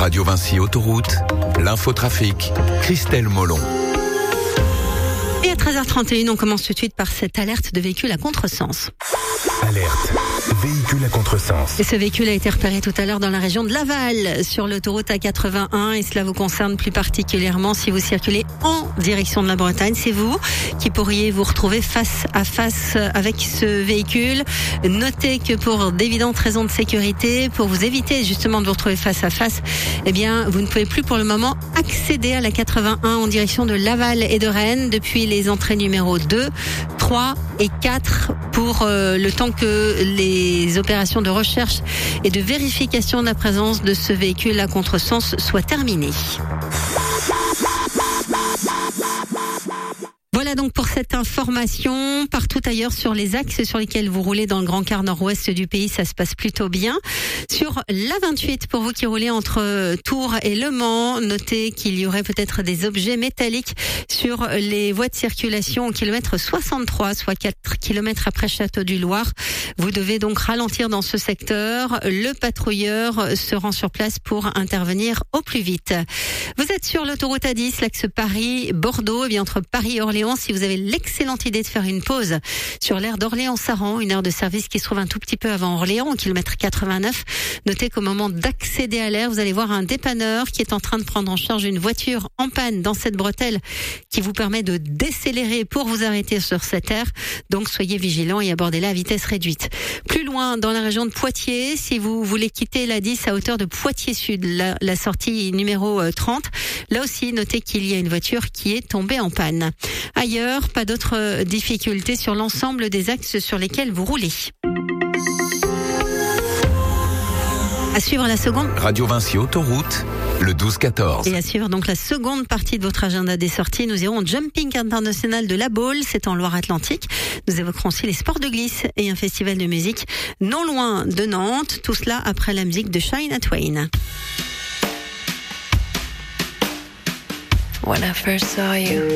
Radio Vinci Autoroute, l'infotrafic, Christelle Molon. Et à 13h31, on commence tout de suite par cette alerte de véhicule à contresens. Alerte, véhicule à contresens. Et ce véhicule a été repéré tout à l'heure dans la région de Laval, sur l'autoroute A81, et cela vous concerne plus particulièrement si vous circulez en direction de la Bretagne. C'est vous qui pourriez vous retrouver face à face avec ce véhicule. Notez que pour d'évidentes raisons de sécurité, pour vous éviter justement de vous retrouver face à face, eh bien, vous ne pouvez plus pour le moment accéder à la 81 en direction de Laval et de Rennes depuis les entrées numéro 2, 3 et 4 pour le temps que les opérations de recherche et de vérification de la présence de ce véhicule à contresens soient terminées. Voilà donc pour cette information. Partout ailleurs sur les axes sur lesquels vous roulez dans le grand quart nord-ouest du pays, ça se passe plutôt bien. Sur l'A28, pour vous qui roulez entre Tours et Le Mans, notez qu'il y aurait peut-être des objets métalliques sur les voies de circulation au kilomètre 63, soit 4 kilomètres après Château-du-Loir. Vous devez donc ralentir dans ce secteur. Le patrouilleur se rend sur place pour intervenir au plus vite. Vous êtes sur l'autoroute A10, l'axe Paris-Bordeaux, et bien entre Paris et Orléans. Si vous avez l'excellente idée de faire une pause sur l'aire d'Orléans-Saran, une heure de service qui se trouve un tout petit peu avant Orléans, au kilomètre 89, notez qu'au moment d'accéder à l'aire, vous allez voir un dépanneur qui est en train de prendre en charge une voiture en panne dans cette bretelle qui vous permet de décélérer pour vous arrêter sur cette aire. Donc soyez vigilants et abordez-la à vitesse réduite. Plus loin, dans la région de Poitiers, si vous voulez quitter la 10 à hauteur de Poitiers-Sud, la sortie numéro 30, là aussi, notez qu'il y a une voiture qui est tombée en panne. Ailleurs, pas d'autres difficultés sur l'ensemble des axes sur lesquels vous roulez. À suivre la seconde. Radio Vinci Autoroute, le 12-14. Et à suivre donc la seconde partie de votre agenda des sorties. Nous irons au Jumping International de La Baule, c'est en Loire-Atlantique. Nous évoquerons aussi les sports de glisse et un festival de musique non loin de Nantes. Tout cela après la musique de Shania Twain. When I first saw you